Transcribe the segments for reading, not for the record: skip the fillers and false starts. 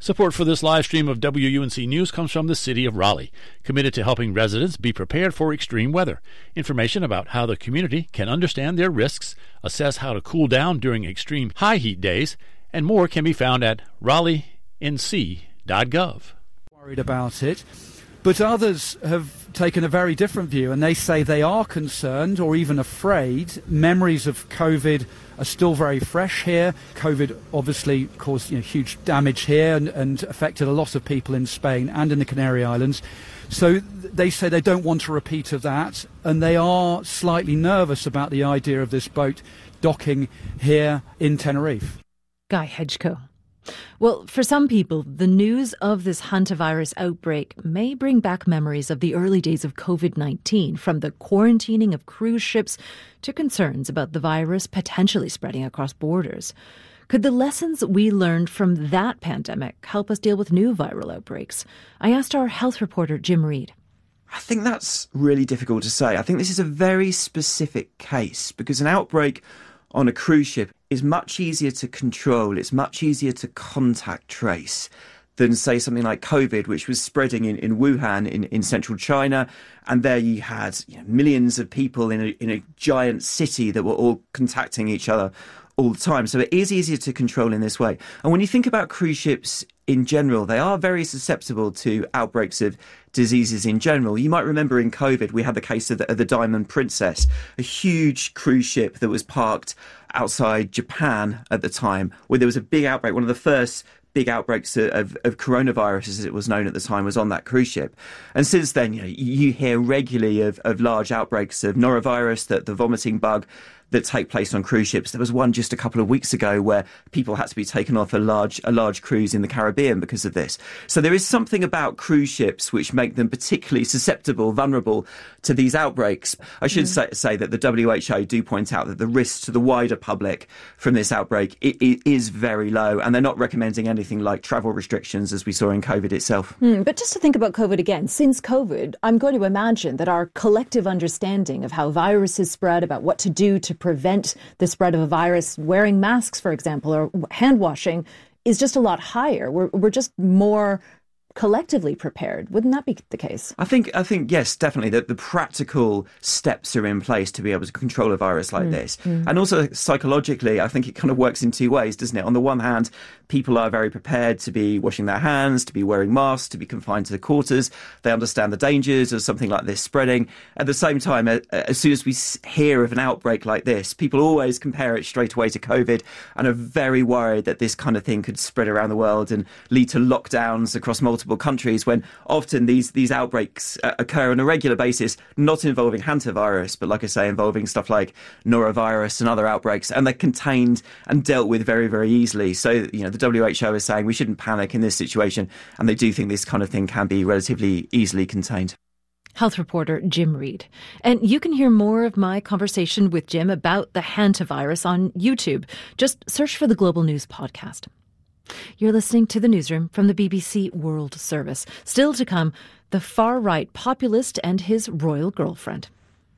Support for this live stream of WUNC News comes from the City of Raleigh, committed to helping residents be prepared for extreme weather. Information about how the community can understand their risks, assess how to cool down during extreme high heat days, and more can be found at raleighNC.gov. Worried about it, but others have taken a very different view, and they say they are concerned or even afraid. Memories of COVID are still very fresh here. COVID obviously caused huge damage here and affected a lot of people in Spain and in the Canary Islands. So they say they don't want a repeat of that, and they are slightly nervous about the idea of this boat docking here in Tenerife. Guy Hedgecoe. Well, for some people, the news of this hantavirus outbreak may bring back memories of the early days of COVID-19, from the quarantining of cruise ships to concerns about the virus potentially spreading across borders. Could the lessons we learned from that pandemic help us deal with new viral outbreaks? I asked our health reporter, Jim Reid. I think that's really difficult to say. I think this is a very specific case because an outbreak on a cruise ship is much easier to control. It's much easier to contact trace than, say, something like COVID, which was spreading in Wuhan in central China. And there you had millions of people in a giant city that were all contacting each other all the time. So it is easier to control in this way. And when you think about cruise ships in general, they are very susceptible to outbreaks of diseases in general. You might remember in COVID, we had the case of the Diamond Princess, a huge cruise ship that was parked outside Japan at the time, where there was a big outbreak. One of the first big outbreaks of coronavirus, as it was known at the time, was on that cruise ship. And since then, you hear regularly of large outbreaks of norovirus, the vomiting bug, that take place on cruise ships. There was one just a couple of weeks ago where people had to be taken off a large cruise in the Caribbean because of this. So there is something about cruise ships which make them particularly susceptible, vulnerable to these outbreaks. I should say that the WHO do point out that the risk to the wider public from this outbreak it is very low, and they're not recommending anything like travel restrictions as we saw in COVID itself. But just to think about COVID again, since COVID, I'm going to imagine that our collective understanding of how viruses spread, about what to do to prevent the spread of a virus, wearing masks, for example, or hand washing, is just a lot higher. We're just more collectively prepared. Wouldn't that be the case? I think yes, definitely. The practical steps are in place to be able to control a virus like this. And also psychologically, I think it kind of works in two ways, doesn't it? On the one hand, people are very prepared to be washing their hands, to be wearing masks, to be confined to the quarters. They understand the dangers of something like this spreading. At the same time, as soon as we hear of an outbreak like this, people always compare it straight away to COVID and are very worried that this kind of thing could spread around the world and lead to lockdowns across multiple countries, when often these outbreaks occur on a regular basis, not involving hantavirus, but like I say, involving stuff like norovirus and other outbreaks, and they're contained and dealt with very, very easily. So, the WHO is saying we shouldn't panic in this situation, and they do think this kind of thing can be relatively easily contained. Health reporter Jim Reid. And you can hear more of my conversation with Jim about the hantavirus on YouTube. Just search for the Global News Podcast. You're listening to The Newsroom from the BBC World Service. Still to come, the far-right populist and his royal girlfriend.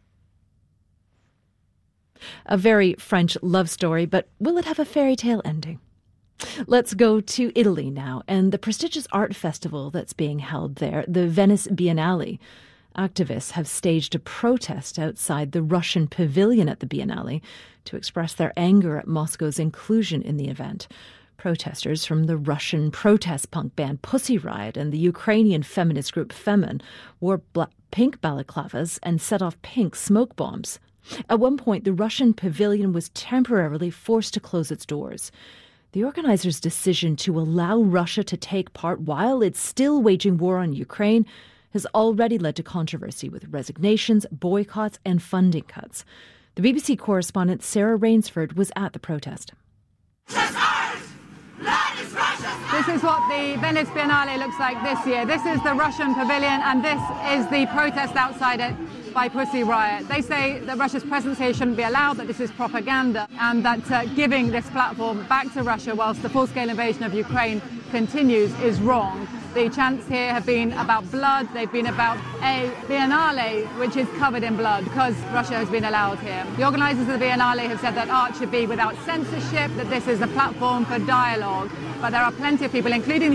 A very French love story, but will it have a fairy tale ending? Let's go to Italy now, and the prestigious art festival that's being held there, the Venice Biennale. Activists have staged a protest outside the Russian pavilion at the Biennale to express their anger at Moscow's inclusion in the event. Protesters from the Russian protest punk band Pussy Riot and the Ukrainian feminist group Femin wore pink balaclavas and set off pink smoke bombs. At one point, the Russian pavilion was temporarily forced to close its doors. The organizers' decision to allow Russia to take part while it's still waging war on Ukraine has already led to controversy with resignations, boycotts, and funding cuts. The BBC correspondent Sarah Rainsford was at the protest. This is what the Venice Biennale looks like this year. This is the Russian pavilion, and this is the protest outside it by Pussy Riot. They say that Russia's presence here shouldn't be allowed, that this is propaganda, and that giving this platform back to Russia whilst the full-scale invasion of Ukraine continues is wrong. The chants here have been about blood. They've been about a Biennale which is covered in blood because Russia has been allowed here. The organisers of the Biennale have said that art should be without censorship, that this is a platform for dialogue. But there are plenty of people, including